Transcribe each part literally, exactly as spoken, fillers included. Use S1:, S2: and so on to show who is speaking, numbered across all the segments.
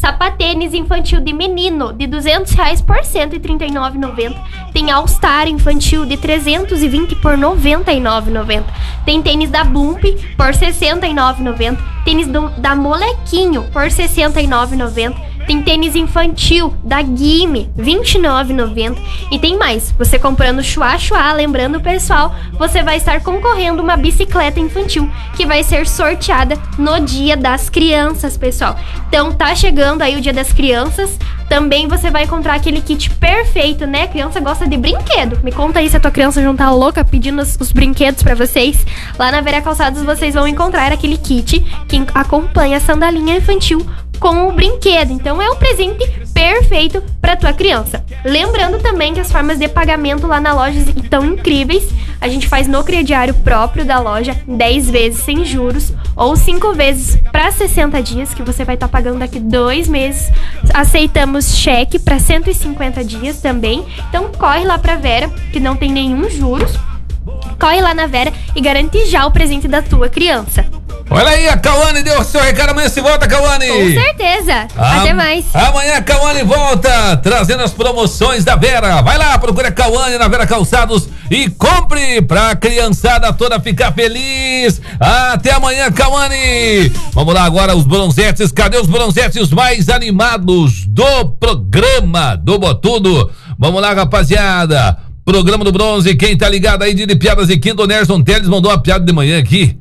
S1: Sapatênis infantil de menino de duzentos reais por cento e trinta e nove reais e noventa centavos. Tem All Star infantil de trezentos e vinte por noventa e nove reais e noventa centavos. Tem tênis da Bump por sessenta e nove reais e noventa centavos. Tênis do, da Molequinho por sessenta e nove reais e noventa centavos. Tem tênis infantil da Gimme, vinte e nove reais e noventa centavos. E tem mais, você comprando Chua Chua, lembrando o pessoal, você vai estar concorrendo uma bicicleta infantil, que vai ser sorteada no Dia das Crianças, pessoal. Então tá chegando aí o Dia das Crianças. Também você vai encontrar aquele kit perfeito, né? A criança gosta de brinquedo. Me conta aí se a tua criança não tá louca pedindo os, os brinquedos pra vocês. Lá na Vera Calçados vocês vão encontrar aquele kit que acompanha a sandalinha infantil com o brinquedo. Então é um presente perfeito para tua criança. Lembrando também que as formas de pagamento lá na loja estão incríveis. A gente faz no crediário próprio da loja, dez vezes sem juros ou cinco vezes para sessenta dias, que você vai estar tá pagando daqui dois meses. Aceitamos cheque para cento e cinquenta dias também. Então corre lá pra Vera, que não tem nenhum juros. Corre lá na Vera e garante já o presente da tua criança.
S2: Olha aí, a Cauane deu o seu recado. Amanhã se volta, Cauane.
S1: Com certeza. A... Até mais.
S2: Amanhã a Cauane volta trazendo as promoções da Vera. Vai lá, procura a Cauane na Vera Calçados e compre pra criançada toda ficar feliz. Até amanhã, Cauane. Vamos lá agora, os bronzetes. Cadê os bronzetes mais animados do programa do Botudo? Vamos lá, rapaziada. Programa do Bronze, quem tá ligado aí de piadas de quinta, o Nerson Teles mandou uma piada de manhã aqui.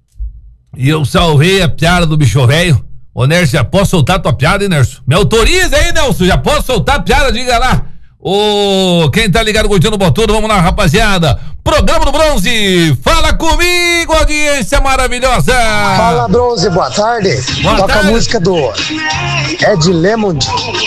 S2: E eu salvei a piada do bicho velho. Ô, Nerson, já posso soltar a tua piada, hein, Nerson? Me autoriza aí, Nelson, já posso soltar a piada, diga lá. Ô, quem tá ligado curtindo o Botudo, vamos lá, rapaziada. Programa do Bronze, fala comigo, audiência maravilhosa.
S3: Fala, Bronze, boa tarde.
S2: Boa
S3: Toca
S2: tarde.
S3: A música do Ed Lemond,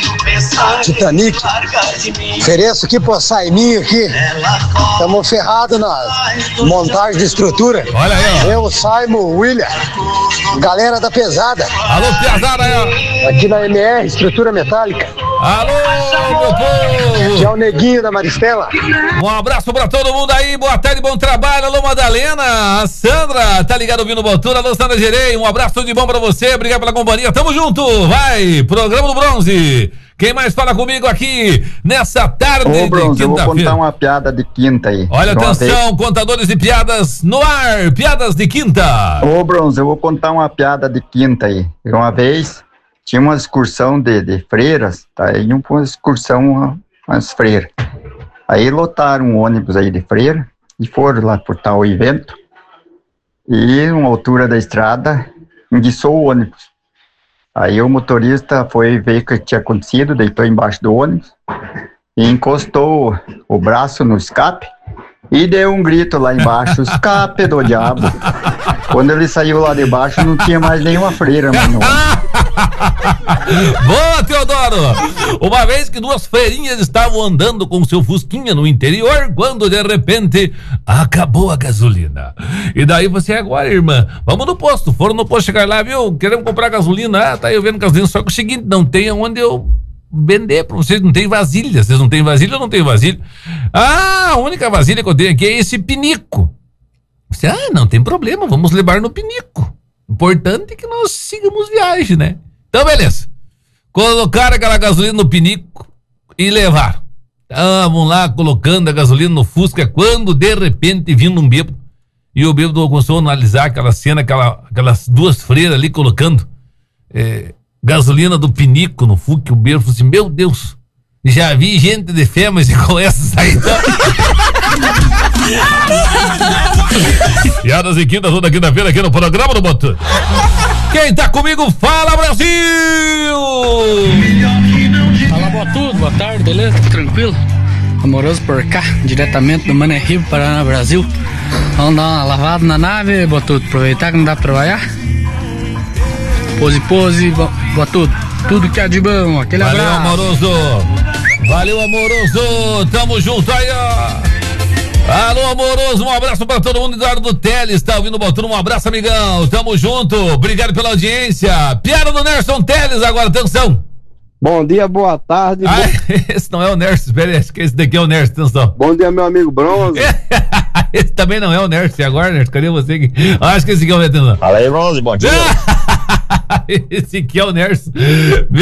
S3: Titanic. Ofereço aqui pro Saiminho aqui. Estamos ferrados na montagem de estrutura.
S2: Olha aí, ó.
S3: Eu, Simon, William, galera da pesada.
S2: Alô, pesada aí, ó.
S3: Aqui na M R, estrutura metálica.
S2: Alô, meu povo.
S3: Que é o Neguinho da Maristela.
S2: Um abraço pra todo mundo aí, boa tarde, bom trabalho. Alô, Madalena, a Sandra, tá ligado ouvindo o Botudo? Alô, Sandra Gerei, um abraço, tudo de bom pra você, obrigado pela companhia, tamo junto, vai, programa do Bronze. Quem mais fala comigo aqui nessa tarde
S4: Ô, Bronze,
S2: de
S4: eu vou
S2: quinta-feira?
S4: contar uma piada de quinta aí.
S2: Olha,
S4: Uma
S2: atenção,
S4: vez-
S2: contadores de piadas no ar, piadas de quinta.
S4: Ô, Bronze, eu vou contar uma piada de quinta aí. Uma vez tinha uma excursão de, de freiras, tá? Aí iam pra uma excursão as freiras. Aí lotaram um ônibus aí de freira e foram lá por tal evento. E, uma altura da estrada, enguiçou o ônibus. Aí o motorista foi ver o que tinha acontecido, deitou embaixo do ônibus e encostou o braço no escape e deu um grito lá embaixo, escape do diabo. Quando ele saiu lá de baixo, não tinha mais nenhuma freira, mano.
S2: Boa, Teodoro! Uma vez que duas freirinhas estavam andando com seu fusquinha no interior, quando de repente acabou a gasolina. E daí você, agora, irmã, vamos no posto. Foram no posto, chegar lá, viu? Queremos comprar gasolina. Ah, tá aí eu vendo gasolina, só que é o seguinte, não tem aonde eu vender pra vocês, não tem vasilha. Vocês não tem vasilha ou não tem vasilha? Ah, a única vasilha que eu tenho aqui é esse pinico. Você, ah, não tem problema, vamos levar no pinico. Importante que nós sigamos viagem, né? Então, beleza. Colocaram aquela gasolina no pinico e levaram. Estavam lá colocando a gasolina no Fusca, quando de repente vindo um bêbado. E o bêbado começou a analisar aquela cena, aquela, aquelas duas freiras ali colocando é, gasolina do pinico no Fusca. O bêbado falou assim: meu Deus, já vi gente de fé, mas com essa aí então. Piadas e quinta, toda quinta-feira aqui no programa do Botudo. Quem tá comigo, fala, Brasil!
S5: Fala, Botudo, boa tarde, beleza? Tranquilo? Amoroso por cá, diretamente do Mané Rio, Paraná, Brasil. Vamos dar uma lavada na nave, Botudo, aproveitar que não dá pra trabalhar. Pose, pose, Botudo, tudo que é de bom, aquele
S2: Valeu,
S5: abraço.
S2: amoroso! Valeu, amoroso! Tamo junto aí, ó! Alô, amoroso, um abraço pra todo mundo. Eduardo Teles tá ouvindo o Botudo, um abraço, amigão, tamo junto, obrigado pela audiência. Piada do Nerson Teles agora, atenção.
S6: Bom dia, boa tarde.
S2: Ah, bom... esse não é o Nerson, espera aí, que esse daqui é o Nerson, atenção.
S6: Bom dia, meu amigo Bronze.
S2: Esse também não é o Nerson, e agora, Nerson, cadê você aqui? Acho que esse aqui é o Nerson.
S7: Fala aí, Bronze, bom dia.
S2: Esse aqui é o Nerson. Meu